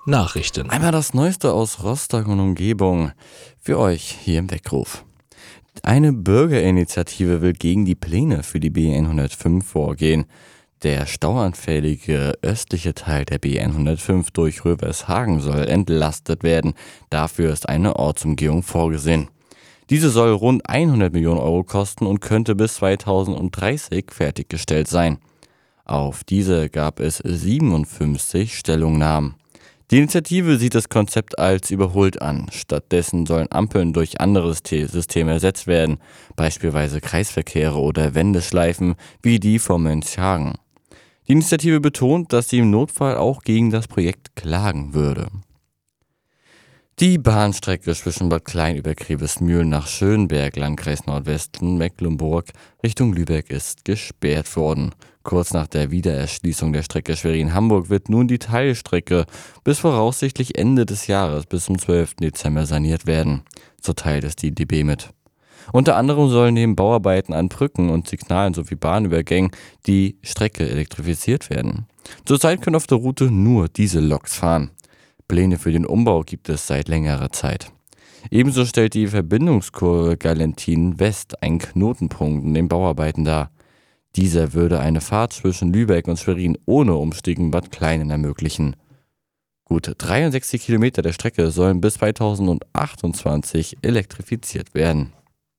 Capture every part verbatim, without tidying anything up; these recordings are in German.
Nachrichten. Einmal das Neueste aus Rostock und Umgebung für euch hier im Weckruf. Eine Bürgerinitiative will gegen die Pläne für die B hundertfünf vorgehen. Der stauanfällige östliche Teil der B hundertfünf durch Rövershagen soll entlastet werden. Dafür ist eine Ortsumgehung vorgesehen. Diese soll rund hundert Millionen Euro kosten und könnte bis zweitausenddreißig fertiggestellt sein. Auf diese gab es siebenundfünfzig Stellungnahmen. Die Initiative sieht das Konzept als überholt an. Stattdessen sollen Ampeln durch andere Systeme ersetzt werden, beispielsweise Kreisverkehre oder Wendeschleifen wie die von Mönchhagen. Die Initiative betont, dass sie im Notfall auch gegen das Projekt klagen würde. Die Bahnstrecke zwischen Bad Klein über Grevesmühlen nach Schönberg, Landkreis Nordwesten, Mecklenburg, Richtung Lübeck ist gesperrt worden. Kurz nach der Wiedererschließung der Strecke Schwerin-Hamburg wird nun die Teilstrecke bis voraussichtlich Ende des Jahres bis zum zwölften Dezember saniert werden. So teilt es die D B mit. Unter anderem sollen neben Bauarbeiten an Brücken und Signalen sowie Bahnübergängen die Strecke elektrifiziert werden. Zurzeit können auf der Route nur Dieselloks fahren. Pläne für den Umbau gibt es seit längerer Zeit. Ebenso stellt die Verbindungskurve Galentin West einen Knotenpunkt in den Bauarbeiten dar. Dieser würde eine Fahrt zwischen Lübeck und Schwerin ohne Umstieg in Bad Kleinen ermöglichen. Gut dreiundsechzig Kilometer der Strecke sollen bis zweitausendachtundzwanzig elektrifiziert werden.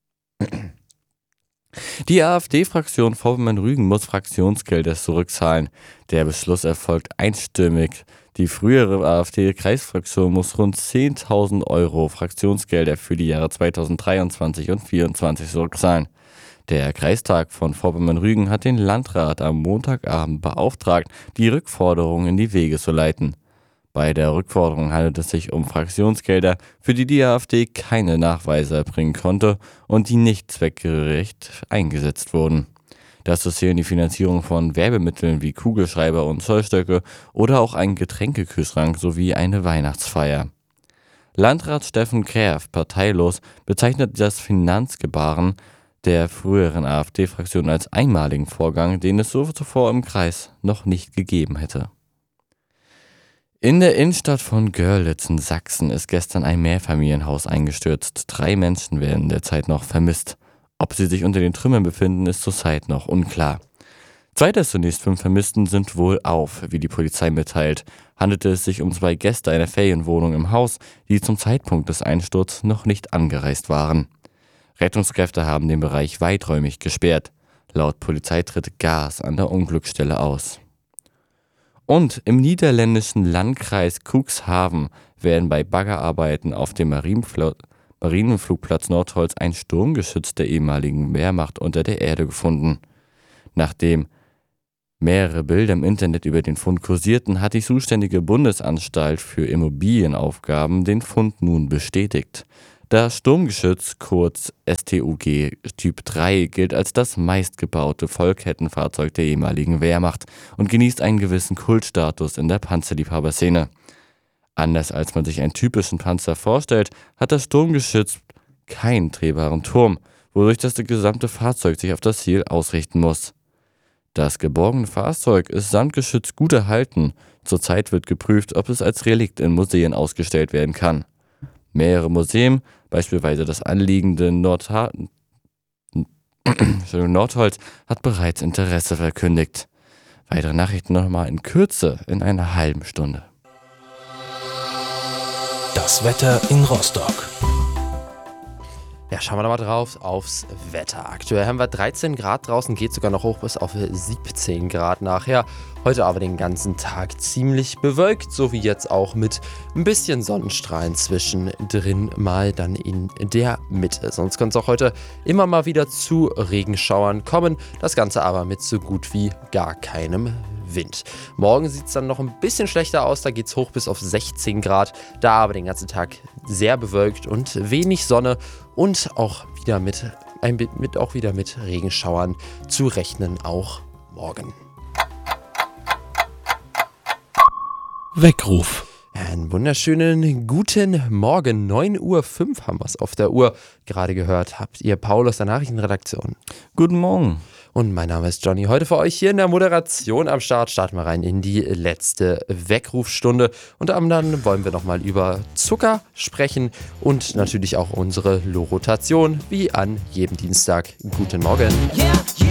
Die AfD-Fraktion Vorpommern-Rügen muss Fraktionsgelder zurückzahlen. Der Beschluss erfolgt einstimmig. Die frühere AfD-Kreisfraktion muss rund zehntausend Euro Fraktionsgelder für die Jahre zweitausenddreiundzwanzig und zweitausendvierundzwanzig zurückzahlen. Der Kreistag von Vorpommern-Rügen hat den Landrat am Montagabend beauftragt, die Rückforderung in die Wege zu leiten. Bei der Rückforderung handelt es sich um Fraktionsgelder, für die die AfD keine Nachweise erbringen konnte und die nicht zweckgerecht eingesetzt wurden. Dazu zählen die Finanzierung von Werbemitteln wie Kugelschreiber und Zollstöcke oder auch ein Getränkekühlschrank sowie eine Weihnachtsfeier. Landrat Steffen Kräf, parteilos, bezeichnet das Finanzgebaren der früheren AfD-Fraktion als einmaligen Vorgang, den es so zuvor im Kreis noch nicht gegeben hätte. In der Innenstadt von Görlitz in Sachsen ist gestern ein Mehrfamilienhaus eingestürzt. Drei Menschen werden derzeit noch vermisst. Ob sie sich unter den Trümmern befinden, ist zurzeit noch unklar. Zwei der zunächst fünf Vermissten sind wohl auf, wie die Polizei mitteilt. Handelte es sich um zwei Gäste einer Ferienwohnung im Haus, die zum Zeitpunkt des Einsturzes noch nicht angereist waren. Rettungskräfte haben den Bereich weiträumig gesperrt. Laut Polizei tritt Gas an der Unglücksstelle aus. Und im niederländischen Landkreis Cuxhaven werden bei Baggerarbeiten auf dem Marienfl- Marinenflugplatz Nordholz ein Sturmgeschütz der ehemaligen Wehrmacht unter der Erde gefunden. Nachdem mehrere Bilder im Internet über den Fund kursierten, hat die zuständige Bundesanstalt für Immobilienaufgaben den Fund nun bestätigt. Das Sturmgeschütz, kurz S T U G Typ drei, gilt als das meistgebaute Vollkettenfahrzeug der ehemaligen Wehrmacht und genießt einen gewissen Kultstatus in der Panzerliebhaberszene. Anders als man sich einen typischen Panzer vorstellt, hat das Sturmgeschütz keinen drehbaren Turm, wodurch das gesamte Fahrzeug sich auf das Ziel ausrichten muss. Das geborgene Fahrzeug ist samt Geschütz gut erhalten. Zurzeit wird geprüft, ob es als Relikt in Museen ausgestellt werden kann. Mehrere Museen, beispielsweise das anliegende Nordha- Nordholz, hat bereits Interesse verkündigt. Weitere Nachrichten nochmal in Kürze in einer halben Stunde. Das Wetter in Rostock. Ja, schauen wir da mal drauf aufs Wetter. Aktuell haben wir dreizehn Grad draußen, geht sogar noch hoch bis auf siebzehn Grad nachher. Heute aber den ganzen Tag ziemlich bewölkt, so wie jetzt auch mit ein bisschen Sonnenstrahlen zwischendrin mal dann in der Mitte. Sonst kann es auch heute immer mal wieder zu Regenschauern kommen, das Ganze aber mit so gut wie gar keinem Wind. Morgen sieht es dann noch ein bisschen schlechter aus, da geht es hoch bis auf sechzehn Grad, da aber den ganzen Tag sehr bewölkt und wenig Sonne und auch wieder mit, ein, mit, auch wieder mit Regenschauern zu rechnen, auch morgen. Weckruf. Ja, Einen wunderschönen guten Morgen. neun Uhr fünf haben wir es auf der Uhr. Gerade gehört habt ihr Paul aus der Nachrichtenredaktion. Guten Morgen. Und mein Name ist Johnny. Heute für euch hier in der Moderation am Start. Starten wir rein in die letzte Weckrufstunde. Unter anderem wollen wir nochmal über Zucker sprechen und natürlich auch unsere Lorotation, wie an jedem Dienstag. Guten Morgen. Yeah, yeah.